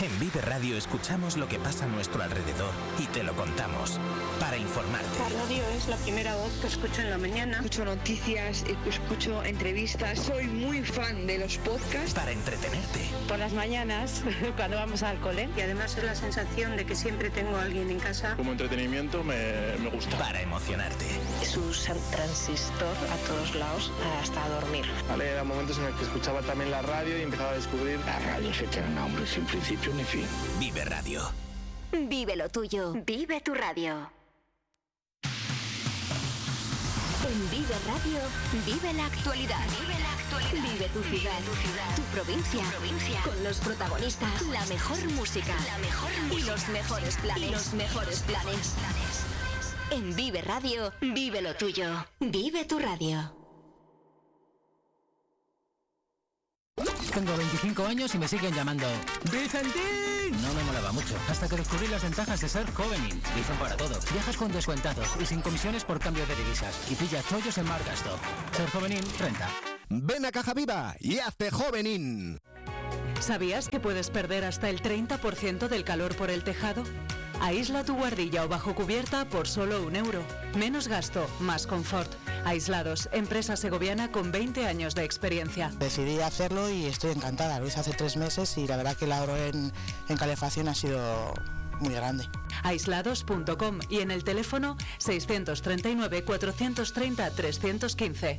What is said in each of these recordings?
En Vive Radio escuchamos lo que pasa a nuestro alrededor y te lo contamos para informarte. La radio es la primera voz que escucho en la mañana. Escucho noticias, escucho entrevistas, soy muy fan de los podcasts. Para entretenerte. Por las mañanas, cuando vamos al cole. Y además es la sensación de que siempre tengo a alguien en casa. Como entretenimiento me gusta. Para emocionarte. Es un transistor a todos lados hasta dormir. Vale, eran momentos en los que escuchaba también la radio y empezaba a descubrir. La radio se tiene nombre sin principio ni fin. Vive Radio. Vive lo tuyo. Vive tu radio. En Vive Radio, vive la actualidad. Vive tu ciudad, tu provincia, con los protagonistas, la mejor música, y los mejores planes. En Vive Radio, vive lo tuyo. Vive tu radio. Tengo 25 años y me siguen llamando ¡Vicentín! No me molaba mucho, hasta que descubrí las ventajas de ser Jovenin. Dicen para todo. Viajas con descuentazos y sin comisiones por cambio de divisas. Y pilla chollos en Mar Gasto. Ser Jovenin renta. Ven a Caja Viva y hazte Jovenin. ¿Sabías que puedes perder hasta el 30% del calor por el tejado? Aísla tu guardilla o bajo cubierta por solo €1. Menos gasto, más confort. Aislados, empresa segoviana con 20 años de experiencia. Decidí hacerlo y estoy encantada. Lo hice hace 3 meses y la verdad que el ahorro en calefacción ha sido muy grande. Aislados.com y en el teléfono 639 430 315.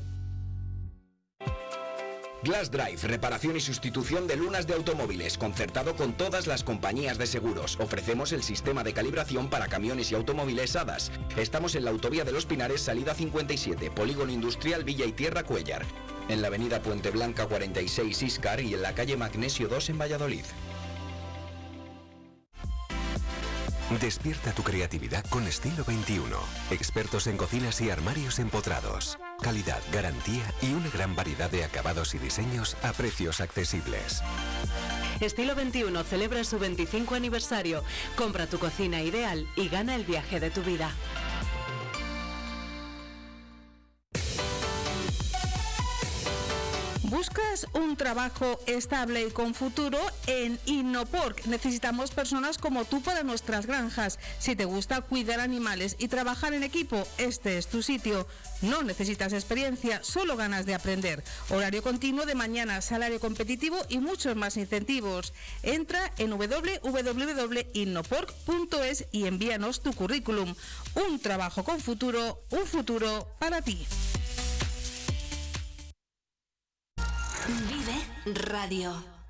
Glass Drive, reparación y sustitución de lunas de automóviles, concertado con todas las compañías de seguros. Ofrecemos el sistema de calibración para camiones y automóviles HADAS. Estamos en la Autovía de los Pinares, salida 57, Polígono Industrial Villa y Tierra Cuéllar. En la avenida Puente Blanca 46 Íscar y en la calle Magnesio 2 en Valladolid. Despierta tu creatividad con Estilo 21. Expertos en cocinas y armarios empotrados. Calidad, garantía y una gran variedad de acabados y diseños a precios accesibles. Estilo 21 celebra su 25 aniversario. Compra tu cocina ideal y gana el viaje de tu vida. ¿Buscas un trabajo estable y con futuro? En Innopork necesitamos personas como tú para nuestras granjas. Si te gusta cuidar animales y trabajar en equipo, este es tu sitio. No necesitas experiencia, solo ganas de aprender. Horario continuo de mañana, salario competitivo y muchos más incentivos. Entra en www.innopork.es y envíanos tu currículum. Un trabajo con futuro, un futuro para ti. Vive Radio.